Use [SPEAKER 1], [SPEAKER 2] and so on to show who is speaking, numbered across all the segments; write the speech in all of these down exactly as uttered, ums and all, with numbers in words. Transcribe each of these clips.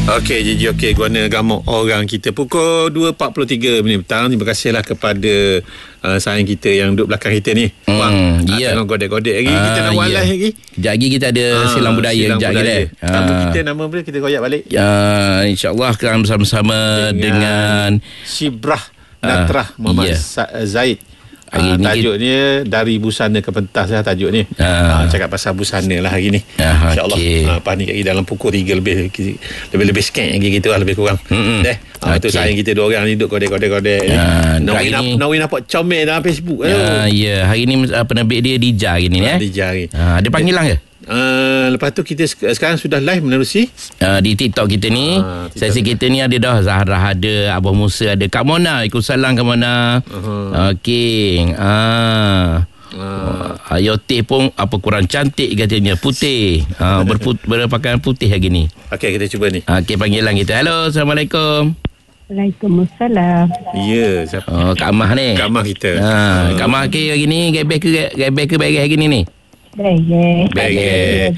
[SPEAKER 1] Okey, Gigi okey guna gamuk orang kita pukul dua empat puluh tiga minit petang. Terima kasihlah kepada uh, sayang kita yang duduk belakang kita ni.
[SPEAKER 2] Hmm,
[SPEAKER 1] Wang,
[SPEAKER 2] ya.
[SPEAKER 1] tengok godek-godek lagi. Uh, kita nak buat live lagi.
[SPEAKER 2] Sekejap lagi kita ada uh, silang budaya.
[SPEAKER 1] Silang
[SPEAKER 2] Sekejap
[SPEAKER 1] budaya.
[SPEAKER 2] lagi.
[SPEAKER 1] Nama
[SPEAKER 2] Uh,
[SPEAKER 1] kita nama apa? Kita koyak balik.
[SPEAKER 2] uh, InsyaAllah akan bersama-sama dengan, dengan
[SPEAKER 1] Syibrah Natrah uh, Muhammad yeah. Zaid.
[SPEAKER 2] Hari
[SPEAKER 1] uh, tajuknya kita... Dari Busana ke Pentas lah tajuk ni. Uh, uh, cakap pasal busana lah hari ni. Uh, InsyaAllah. Okay. Uh, lepas ni dalam pukul tiga lebih lebih-lebih sikit lagi gitu lah, lebih kurang. Mm-hmm. Deh. Uh, okay. Tu sayang kita dua orang ni duduk kodek-kodek-kodek. Uh, Nawi ni... nampak comel dalam Facebook. Ya, uh,
[SPEAKER 2] yeah. Hari ni uh, penerbit dia Dija hari ni. Uh, eh?
[SPEAKER 1] Dija hari.
[SPEAKER 2] Uh, ada panggilan ke?
[SPEAKER 1] Uh, lepas tu kita sekarang sudah live menerusi
[SPEAKER 2] uh, di TikTok kita ni. Uh, Sesi kita ni ada dah. Zahra ada, Abah Musa ada, Kak Mona. Ikut salam Kak Mona. Uh-huh. Okey. Ah. Uh. Ayo teh pun apa kurang cantik katanya, putih. Uh, berput, berpakaian putih hari ni.
[SPEAKER 1] Okey, kita cuba ni.
[SPEAKER 2] Okey, panggilan kita. Halo, Assalamualaikum.
[SPEAKER 3] Waalaikumsalam.
[SPEAKER 1] Ya, siapa?
[SPEAKER 2] Oh, Kak Amah ni.
[SPEAKER 1] Kak Amah kita.
[SPEAKER 2] Ha, uh. Kak Amah ke hari ni gebek ke gebek ke beres hari ni ni?
[SPEAKER 3] Beres.
[SPEAKER 1] Beres.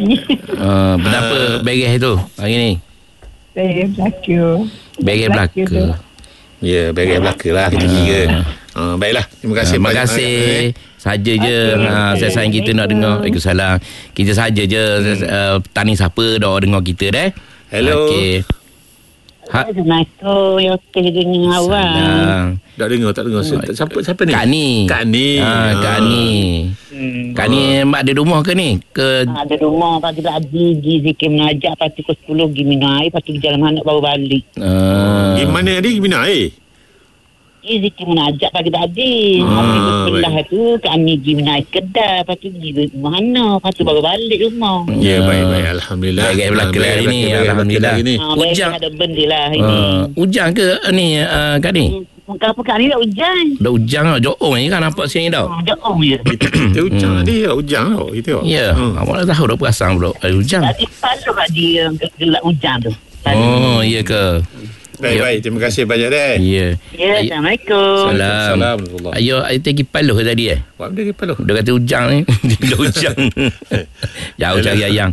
[SPEAKER 2] Uh, kenapa beres tu hari ni?
[SPEAKER 3] Beres belaka.
[SPEAKER 2] Beres belaka.
[SPEAKER 1] Ya, beres belaka lah kita kira. Uh, baiklah, terima kasih.
[SPEAKER 2] Terima kasih. Saja je ha, saya sayang kita nak dengar. Waalaikumsalam. Kita saja je uh, tani siapa dah dengar kita dah.
[SPEAKER 1] Hello.
[SPEAKER 2] Okey.
[SPEAKER 3] Ha. Assalamualaikum. Ya teh dengan awak.
[SPEAKER 1] Tak dengar, tak dengar. Siapa siapa ni?
[SPEAKER 2] Kak Ni.
[SPEAKER 1] Kak Ni.
[SPEAKER 2] Ha, Kak Ni. Hmm. Kak Ni mak ada rumah ke ni? Ke
[SPEAKER 3] ada rumah, pagi pagi pergi zikir menajak, lepas tu pukul sepuluh pergi minum air, lepas tu pergi jalan anak baru balik.
[SPEAKER 2] Uh.
[SPEAKER 1] Di mana dia minum air?
[SPEAKER 3] Eh, zikir menajak pagi-pagi.
[SPEAKER 1] Ah,
[SPEAKER 3] Habis sebelah tu kami pergi minum air kedai, lepas tu pergi mana, lepas tu baru balik rumah.
[SPEAKER 1] Ya, baik-baik. Alhamdulillah.
[SPEAKER 2] Baik belaka hari ni. Alhamdulillah.
[SPEAKER 3] Hujan ada benda lah ini.
[SPEAKER 2] Hujan ke ni Kak Ni?
[SPEAKER 3] Kalau pekan ni dah hujan.
[SPEAKER 2] Dah hujan lah. Joong ni kan nampak sini dah.
[SPEAKER 3] Joong je.
[SPEAKER 1] Kita hujan hmm. dia. Hujan tau. Kita
[SPEAKER 2] ya. Hmm. Awak dah tahu dah perasan bro. Ada hujan.
[SPEAKER 3] Tadi palu kat dia gelap hujan tu. Tadi.
[SPEAKER 2] Oh, iya ke?
[SPEAKER 1] Baik-baik. Terima kasih banyak deh.
[SPEAKER 2] Ya.
[SPEAKER 3] Ya, Assalamualaikum.
[SPEAKER 2] Salam.
[SPEAKER 1] Assalamualaikum.
[SPEAKER 2] Ayo, ayo pergi paluh tadi eh.
[SPEAKER 1] Buat dia pergi paluh.
[SPEAKER 2] Dia kata hujan ni. Dia hujan. Jauh cari ayang.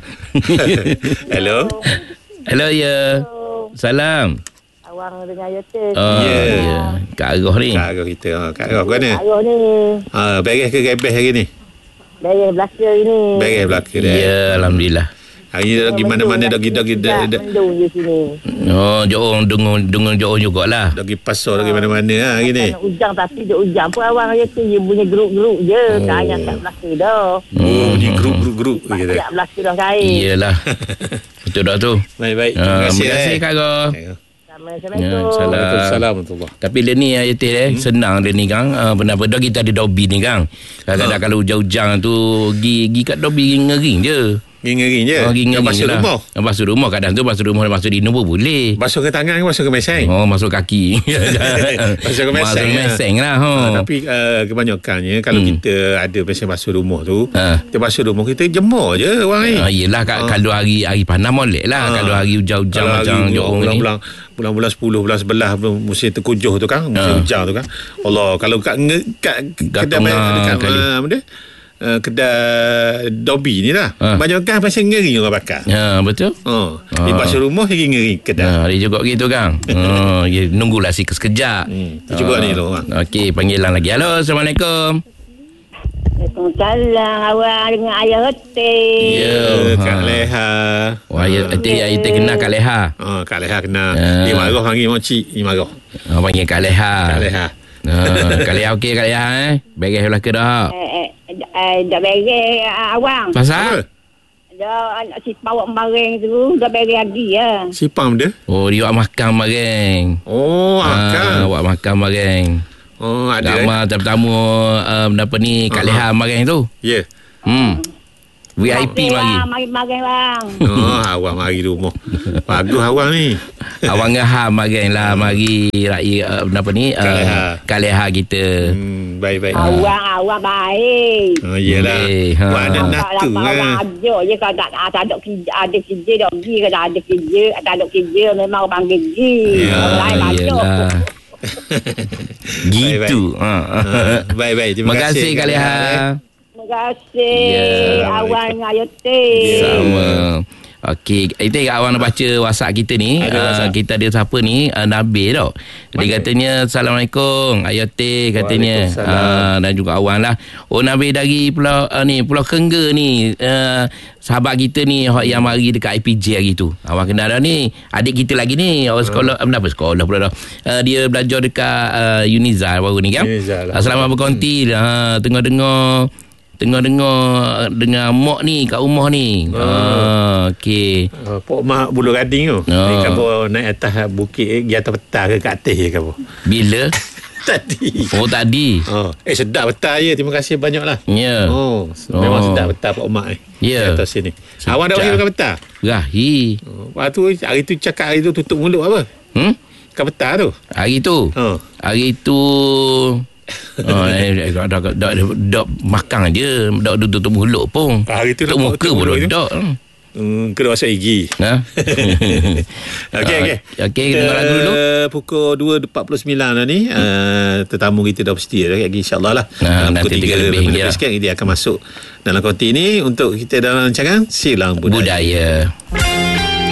[SPEAKER 1] Hello.
[SPEAKER 2] Hello, ya. Salam.
[SPEAKER 3] Awang dengan Yotin.
[SPEAKER 2] Oh, ya. ya. Kak Arah ni.
[SPEAKER 1] Kak Arah kita. Kak Arah ke mana?
[SPEAKER 3] Kak Arah ni.
[SPEAKER 1] Ha, beres ke gebeh hari ni?
[SPEAKER 3] Beres belaka ni.
[SPEAKER 1] Beres belaka dah.
[SPEAKER 2] Ya, Alhamdulillah.
[SPEAKER 1] Hari ni lagi mana-mana lagi lagi
[SPEAKER 3] mendung je sini.
[SPEAKER 2] Oh, Johor dengung dengung Johor jugalah.
[SPEAKER 1] Lagi pasar lagi mana-mana ha, hari ni.
[SPEAKER 3] Hujan tapi duk hujan pun awang Yotin je punya geruk-geruk je. Kaya kat belaka dah.
[SPEAKER 1] Oh, di grup-grup gitu.
[SPEAKER 3] Kat belaka dah kaya.
[SPEAKER 2] Iyalah. Betul dah tu.
[SPEAKER 1] Baik-baik. Terima kasih.
[SPEAKER 2] Terima kasih Kak Arah.
[SPEAKER 3] Assalamualaikum.
[SPEAKER 1] Assalamualaikum.
[SPEAKER 2] Tapi dia ni ya teh eh hmm? senang dia ni kang. Uh, benar-benar kita ada dobi ni kang. Kadang-kadang ha. kalau hujan-hujan tu gi gi kat dobi ngering je.
[SPEAKER 1] Ngering je.
[SPEAKER 2] Oh, ngering
[SPEAKER 1] basuh
[SPEAKER 2] lah.
[SPEAKER 1] rumah.
[SPEAKER 2] Basuh rumah kadang tu basuh rumah basuh di nombor boleh.
[SPEAKER 1] Basuh ke tangan ke basuh ke meseng?
[SPEAKER 2] Oh, masuk kaki.
[SPEAKER 1] Basuh ke meseng.
[SPEAKER 2] Basuh meseng lah. Ha.
[SPEAKER 1] Ha, tapi uh, kebanyakannya kalau hmm. kita ada meseng basuh rumah tu,
[SPEAKER 2] ha.
[SPEAKER 1] kita basuh rumah kita jemur je orang ni.
[SPEAKER 2] Ha, yelah ha. kalau hari hari panas molek lah. Ha. Kalau hari hujan-hujan macam Johor ni.
[SPEAKER 1] Bulan-bulan sepuluh, bulan sebelah musim terkujuh tu kan, musim ha. hujan tu kan. Allah, kalau kat, kat kedai dekat mana Uh, kedai Dobi ni lah ha. banyak kan pasal ngering orang bakar.
[SPEAKER 2] Ya, betul.
[SPEAKER 1] Oh,
[SPEAKER 2] ha.
[SPEAKER 1] di basuh rumah lagi ngering kedai.
[SPEAKER 2] Ha, dia juga gitu kan. Oh, ya, nunggulah sikit sekejap.
[SPEAKER 1] Hmm. Cuba ha. ni loh.
[SPEAKER 2] Okey, panggilan lagi. Halo, Assalamualaikum.
[SPEAKER 3] Waalaikumsalam. Awak dengan ayah Hoti.
[SPEAKER 1] Ya, Kak Leha.
[SPEAKER 2] Oh, ayah Hoti, ayah Hoti kenal Kak Leha.
[SPEAKER 1] Oh, Kak Leha kenal. Ha. Dia marah panggil makcik, dia marah.
[SPEAKER 2] Oh, panggil Kak Leha.
[SPEAKER 1] Kak Leha.
[SPEAKER 2] Ha, Kak Leha okey Kak Leha eh. Beres belah ke dah.
[SPEAKER 3] Eh, eh, dah beres awang.
[SPEAKER 2] Pasal?
[SPEAKER 3] Dah si bawa maring tu dah beres lagi ya.
[SPEAKER 1] Sipam dia?
[SPEAKER 2] Oh, dia awak makan maring.
[SPEAKER 1] Oh, makan.
[SPEAKER 2] Ha, awak makan maring.
[SPEAKER 1] Oh, ada.
[SPEAKER 2] Nama tamu um, apa ni Kak Leha maring tu?
[SPEAKER 1] Ya. Yeah.
[SPEAKER 2] Hmm. V I P mari.
[SPEAKER 3] Mari maring bang.
[SPEAKER 1] Oh, awak mari rumah. Bagus awak ni.
[SPEAKER 2] Awak ngah maring lah mari rakyat uh, apa ni? Uh, Kak Leha kita.
[SPEAKER 1] Hmm, baik-baik.
[SPEAKER 3] Awak awak baik.
[SPEAKER 1] Oh, iyalah. Awak ada natu kan.
[SPEAKER 3] Awak ada je kalau tak tak ada kerja, ada kerja dah pergi kalau ada kerja, tak ada kerja memang orang pergi. Lain banyak.
[SPEAKER 2] Gitu. Ha.
[SPEAKER 1] Baik-baik. Terima kasih
[SPEAKER 2] Kak Leha.
[SPEAKER 3] Terima kasih.
[SPEAKER 2] Yeah.
[SPEAKER 3] Awak dengan Yotin.
[SPEAKER 2] Sama. Okey, itu awak nak baca WhatsApp kita ni. Uh, kita ada siapa ni? Uh, Nabil tau. Dia Mana? katanya Assalamualaikum. Ayah Teh katanya. Uh, dan juga awak lah. Oh, Nabil dari Pulau uh, ni Pulau Kengga ni. Uh, sahabat kita ni yang mari dekat I P J hari tu. Awak kenal dah ni. Adik kita lagi ni. Awak sekolah uh. apa sekolah pula dah. Uh, dia belajar dekat uh, Unizal baru ni kan. Unizal lah. Selamat berkonti. Hmm. Uh, tengah-dengar Tengah-dengar dengan mak ni kat rumah ni. Oh. Ah, okey.
[SPEAKER 1] Uh, Pok Mak Bulu Gading tu. Oh. Ni kamu naik atas bukit pergi atas petang ke kat atas je kamu.
[SPEAKER 2] Bila?
[SPEAKER 1] Tadi.
[SPEAKER 2] Oh, tadi.
[SPEAKER 1] Oh. Eh, sedap petang je. Terima kasih banyaklah.
[SPEAKER 2] Ya. Yeah.
[SPEAKER 1] Oh, memang oh. sedap petang Pok Mak ni.
[SPEAKER 2] Ya.
[SPEAKER 1] Yeah. Atas sini. Sedap. Awak dah pergi makan petang?
[SPEAKER 2] Rahi.
[SPEAKER 1] Oh. Waktu hari tu cakap hari tu tutup mulut apa? Hmm? Kat petang tu?
[SPEAKER 2] Hari tu? Oh. Hari tu... oh, eh, dak dak dak dak makan je, dak tutup mulut pun.
[SPEAKER 1] Hari tu
[SPEAKER 2] tutup muka pun dak.
[SPEAKER 1] Hmm, kena masuk gigi. Ha. Okey okey.
[SPEAKER 2] Okey, dengar lagu dulu.
[SPEAKER 1] Pukul dua empat puluh sembilan dah ni. Uh, tetamu kita dah pasti dah lagi insya-Allah lah.
[SPEAKER 2] Nah, nanti tiga lebih ya.
[SPEAKER 1] Sikit dia akan masuk dalam konti ni untuk kita dalam rancangan Silang Budaya.
[SPEAKER 2] Budaya.